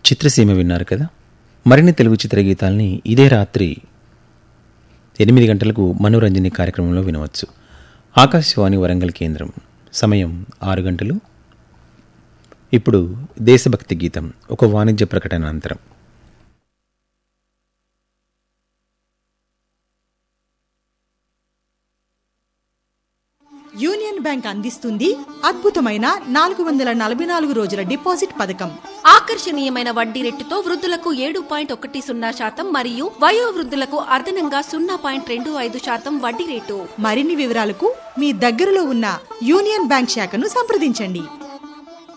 చిత్రసీమ విన్నారు కదా. మరిన్ని తెలుగు చిత్రగీతాల్ని ఇదే రాత్రి 8 గంటలకు మనోరంజని కార్యక్రమంలో వినవచ్చు. ఆకాశవాణి వరంగల్ కేంద్రం. సమయం 6 గంటలు. ఇప్పుడు దేశభక్తి గీతం ఒక వాణిజ్య ప్రకటన అనంతరం. యూనియన్ బ్యాంక్ అందిస్తుంది అద్భుతమైన 444 రోజుల డిపాజిట్ పథకం. ఆకర్షణీయమైన వడ్డీ రేటుతో వృద్ధులకు 7.10% మరియు వయో వృద్ధులకు అదనంగా 0.25% వడ్డీ రేటు. మరిన్ని వివరాలకు మీ దగ్గరలో ఉన్న యూనియన్ బ్యాంక్ శాఖను సంప్రదించండి.